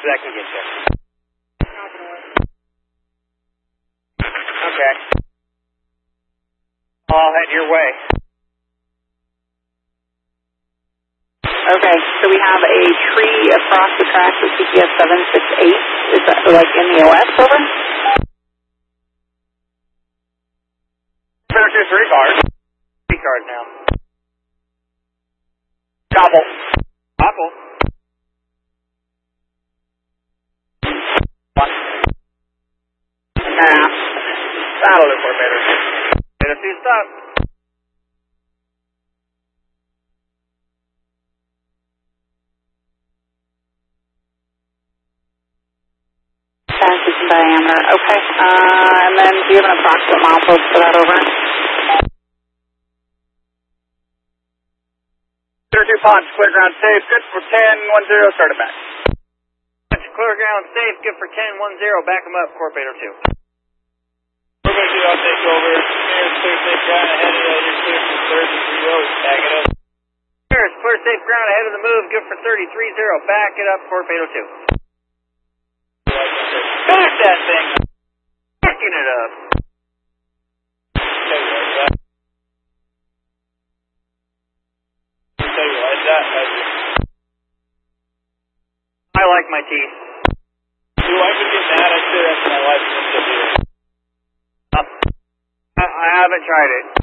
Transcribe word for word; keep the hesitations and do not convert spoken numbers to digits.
I can get you. Okay. I'll head your way. Okay, so we have a tree across the tracks with C P S seven six eight. Is that like in the O S, over? Center two three cars. Three cars now. Gobble. Gobble. One. Nah. That'll look for better. Get a few stops. Passes in diameter. Okay. Uh, and then do you have an approximate mile post for that, over? Center two Ponch, clear ground safe, good for ten one zero, start it back. Ponch, clear ground safe, good for ten one zero, back them up, Corpator two. We're going to do I'll take over. Here's clear safe ground ahead of the, you're clear for thirty three zero, back it up. Here's clear safe ground ahead of the move, good for thirty three zero, back it up, Corpator two. Back that thing, backing it up. I like my teeth. Do I could get mad? I should have my license to do it. Uh, I, I haven't tried it.